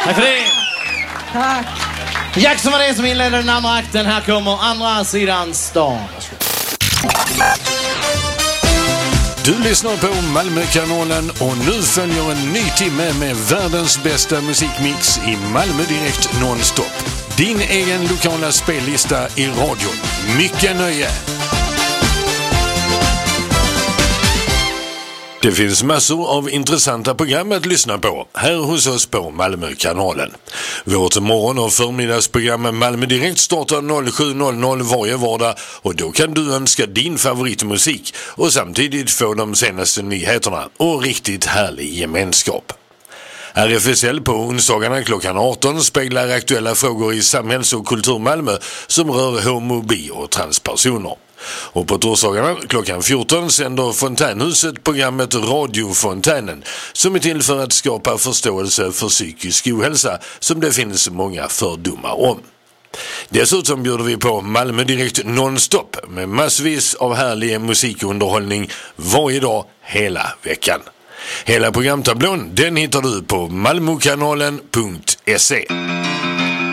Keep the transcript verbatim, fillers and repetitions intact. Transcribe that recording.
Tack för det. Tack. Jackson var det som inledde den andra akten. Här kommer andra sidan stan. Du lyssnar på Malmökanalen och nu följer en ny timme med världens bästa musikmix i Malmö Direkt nonstop. Din egen lokala spellista i radion. Mycket nöje! Det finns massor av intressanta program att lyssna på här hos oss på Malmökanalen. Vårt morgon- och förmiddagsprogram Malmö Direkt startar sju noll noll varje vardag och då kan du önska din favoritmusik och samtidigt få de senaste nyheterna och riktigt härlig gemenskap. R F S L på onsdagarna klockan arton speglar aktuella frågor i samhälls- och kultur Malmö som rör homo-, bi- och transpersoner. Och på torsdagarna klockan fjorton sänder Fontänhuset programmet Radiofontänen som är till för att skapa förståelse för psykisk ohälsa som det finns många fördomar om. Dessutom bjuder vi på Malmö Direkt nonstop med massvis av härlig musikunderhållning varje dag hela veckan. Hela programtablån den hittar du på malmokanalen punkt se.